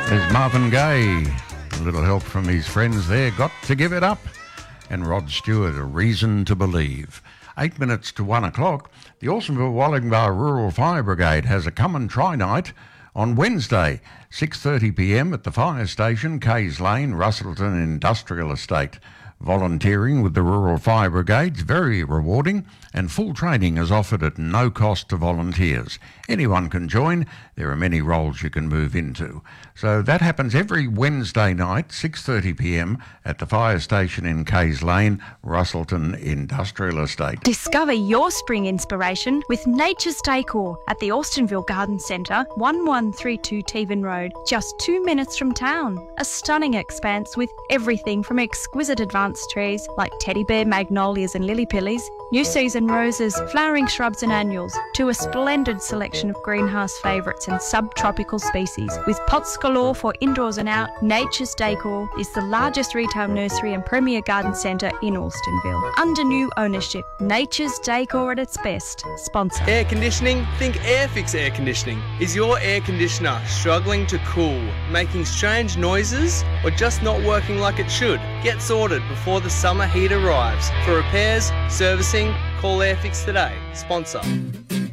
There's Marvin Gaye. A little help from his friends there. Got to Give It Up. And Rod Stewart, A Reason to Believe. 8 minutes to 1 o'clock. The Austronville-Wollongbar Rural Fire Brigade has a come and try night on Wednesday, 6:30pm at the fire station, Kays Lane, Russellton Industrial Estate. Volunteering with the Rural Fire Brigades, very rewarding, and full training is offered at no cost to volunteers. Anyone can join. There are many roles you can move into. So that happens every Wednesday night, 6:30pm at the fire station in Kays Lane, Russellton Industrial Estate. Discover your spring inspiration with Nature's Decor at the Austinville Garden Centre, 1132 Tevan Road, just 2 minutes from town. A stunning expanse with everything from exquisite advanced trees like teddy bear, magnolias and lily pillies, new season roses, flowering shrubs and annuals, to a splendid selection of greenhouse favourites and subtropical species. With pots galore for indoors and out, Nature's Decor is the largest retail nursery and premier garden centre in Austinville. Under new ownership, Nature's Decor at its best. Sponsor. Air conditioning? Think Airfix Air Conditioning. Is your air conditioner struggling to cool, making strange noises, or just not working like it should? Get sorted before the summer heat arrives. For repairs, servicing, call Airfix today. Sponsor.